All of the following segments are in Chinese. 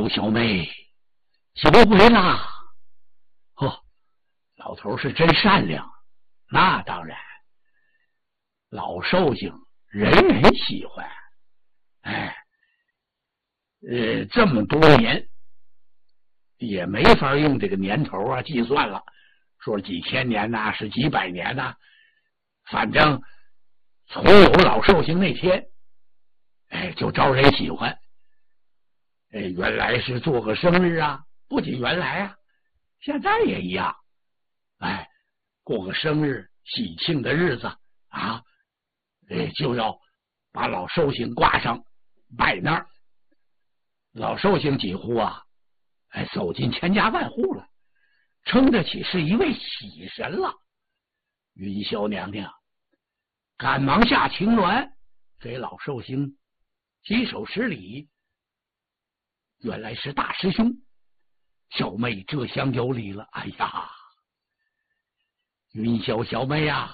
呦，小妹，久违啦！哦，老头是真善良，那当然，老寿星人人喜欢。哎，这么多年也没法用这个年头啊计算了，说几千年呐，是几百年呐，反正从有老寿星那天，就招人喜欢。原来是做个生日啊，不仅原来啊，现在也一样。过个生日喜庆的日子啊，就要把老寿星挂上摆那儿。老寿星几乎啊，走进千家万户了，称得起是一位喜神了。云霄娘娘赶忙下青鸾，给老寿星稽首施礼。原来是大师兄，小妹这厢有礼了。哎呀，云霄小妹呀，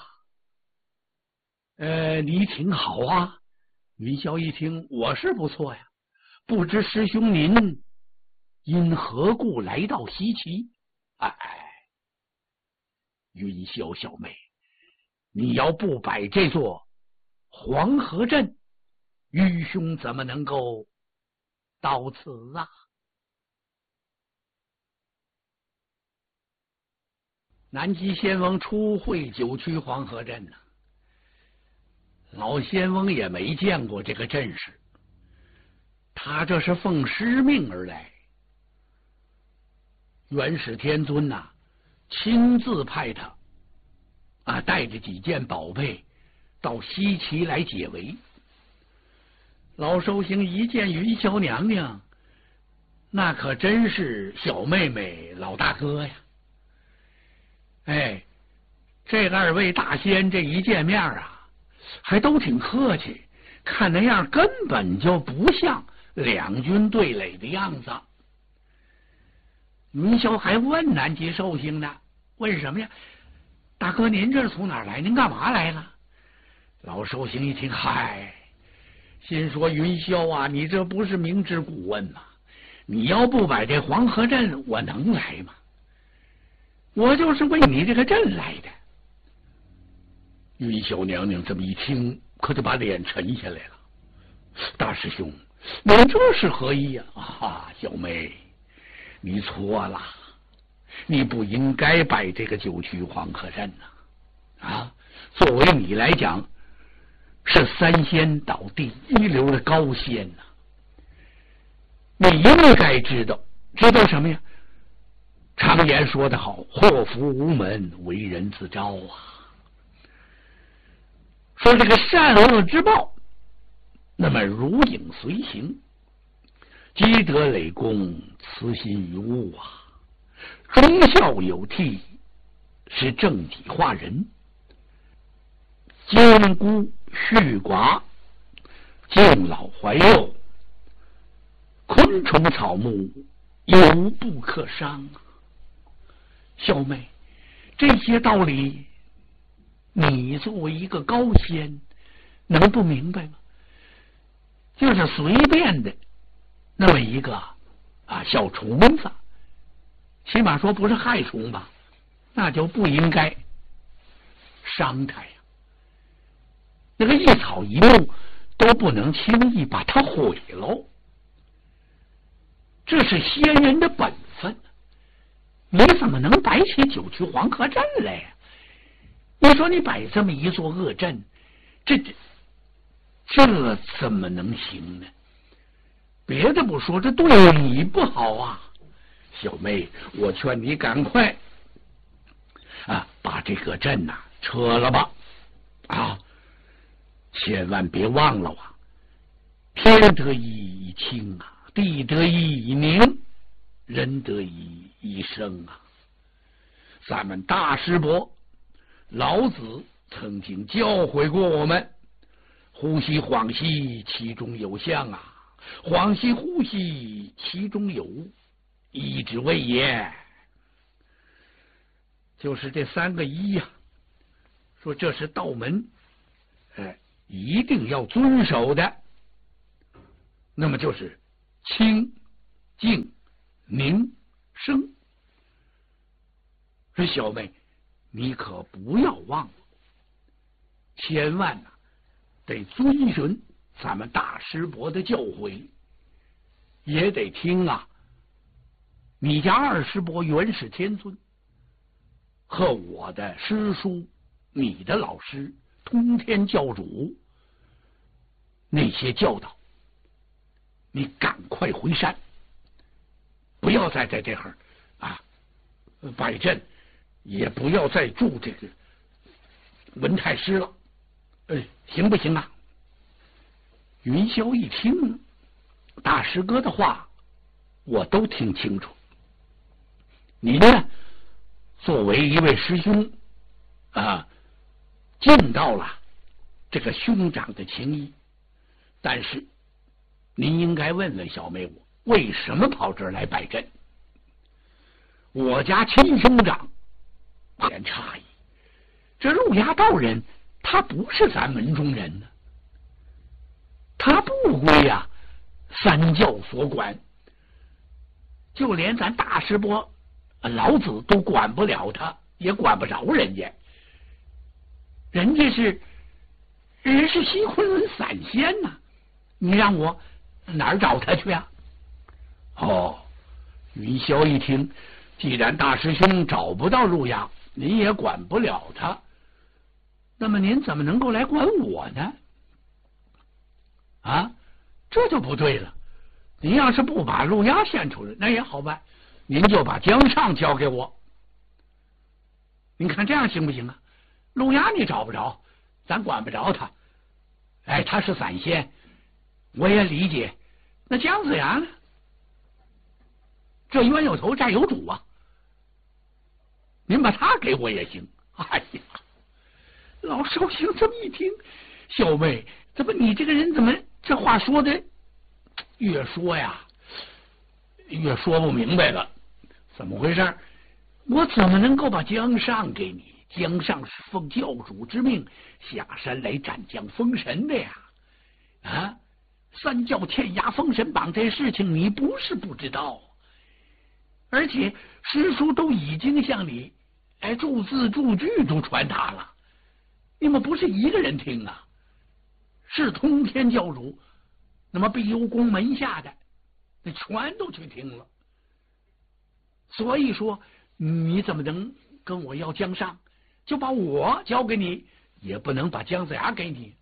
你挺好啊。云霄一听，我是不错呀，不知师兄您因何故来到西岐？云霄小妹，你要不摆这座黄河阵，愚兄怎么能够到此啊？南极仙翁初会九曲黄河阵呢，老仙翁也没见过这个阵势，他这是奉师命而来。元始天尊呐，亲自派他带着几件宝贝到西岐来解围。老寿星一见云霄娘娘，那可真是小妹妹老大哥呀。这二位大仙这一见面啊，还都挺客气，看那样根本就不像两军对垒的样子。云霄还问南极寿星呢，问什么呀？大哥您这是从哪儿来？您干嘛来了？老寿星一听，心说云霄啊，你这不是明知故问吗？你要不摆这黄河阵，我能来吗？我就是为你这个阵来的。云霄娘娘这么一听，可就把脸沉下来了。大师兄，您这是何意呀？小妹，你错了，你不应该摆这个九曲黄河阵呐！作为你来讲，是三仙岛第一流的高仙呐，你应该知道什么呀？常言说得好，祸福无门，为人自招啊。说这个善恶之报，那么如影随形，积德累功，慈心于物啊，忠孝有替，是正体化人。奸孤续寡，敬老怀幼，昆虫草木犹不可伤啊。小妹，这些道理你作为一个高仙能不明白吗？就是随便的那么一个小虫子，起码说不是害虫吧，那就不应该伤它呀。那个一草一木都不能轻易把它毁喽，这是仙人的本分。你怎么能摆起九曲黄河阵来呀？你说你摆这么一座恶阵，这怎么能行呢？别的不说，这对你不好啊。小妹，我劝你赶快把这个阵撤了吧。千万别忘了天得以清地得以宁，人得以生啊。咱们大师伯老子曾经教诲过我们，呼吸恍兮其中有象恍兮呼吸其中有物，一之谓也。就是这三个一呀，说这是道门一定要遵守的。那么就是清静、宁、生。说小妹，你可不要忘了，千万得遵循咱们大师伯的教诲，也得听你家二师伯元始天尊和我的师叔，你的老师通天教主那些教导。你赶快回山，不要再在这儿摆阵，也不要再住这个文太师了，行不行啊？云霄一听大师哥的话，我都听清楚。您呢，作为一位师兄尽到了这个兄长的情谊，但是您应该问问小妹我为什么跑这儿来摆阵。我家亲兄长点诧异，这陆衙道人他不是咱门中人呢，他不归三教所管，就连咱大师伯老子都管不了他，也管不着人家。人家是西昆仑散仙你让我哪儿找他去云霄一听，既然大师兄找不到陆衙，您也管不了他，那么您怎么能够来管我呢？这就不对了。您要是不把陆衙献出来，那也好办，您就把江上交给我。您看这样行不行啊？陆衙你找不着，咱管不着他。他是散仙，我也理解。那姜子牙呢？这冤有头债有主您把他给我也行。老寿星这么一听，小妹，怎么你这个人怎么这话说的越说越说不明白了？怎么回事？我怎么能够把姜尚给你？姜尚是奉教主之命下山来斩将封神的三教天涯封神榜这事情你不是不知道，而且师叔都已经向你注字注句都传达了，你们不是一个人听是通天教主那么碧幽宫门下的那全都去听了，所以说你怎么能跟我要姜尚，就把我交给你，也不能把姜子牙给你。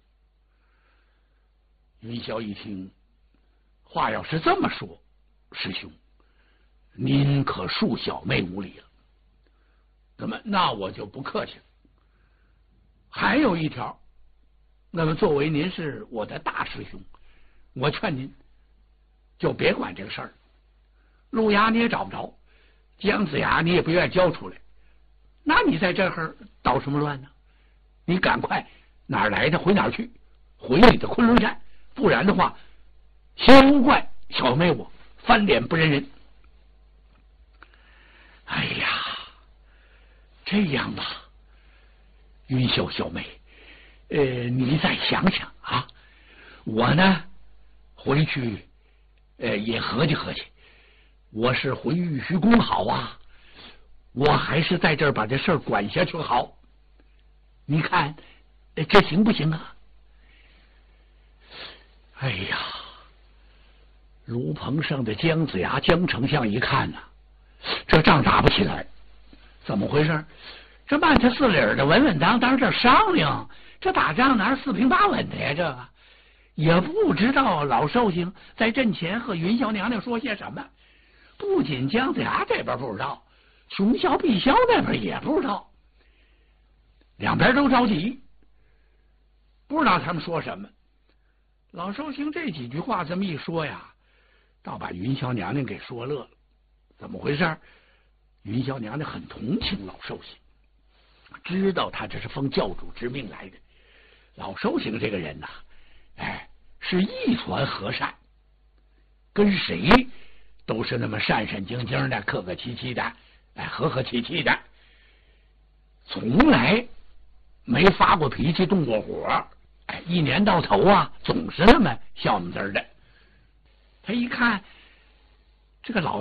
云霄一听，话要是这么说，师兄您可恕小妹无礼了。那我就不客气了。还有一条，那么作为您是我的大师兄，我劝您就别管这个事儿。陆衙你也找不着，姜子牙你也不愿交出来，那你在这儿捣什么乱呢？你赶快哪儿来的回哪儿去，回你的昆仑山，不然的话休怪小妹我翻脸不认人。这样吧，云霄小妹，你再想想我呢回去也合计合计，我是回玉虚宫好我还是在这儿把这事儿管下去好，你看这行不行炉棚上的姜子牙姜丞相一看这仗打不起来，怎么回事？这慢条斯理的稳稳当当这商量，这打仗哪是四平八稳的呀？这个也不知道老寿星在阵前和云霄娘娘说些什么，不仅姜子牙这边不知道，穷霄碧霄那边也不知道，两边都着急，不知道他们说什么。老寿星这几句话这么一说倒把云霄娘娘给说乐了。怎么回事？云霄娘娘很同情老寿星，知道他这是奉教主之命来的。老寿星这个人是一传和善，跟谁都是那么善善静静的，客客气气的，和和气气的，从来没发过脾气，动过火，一年到头总是那么笑眯滋的。他一看这个老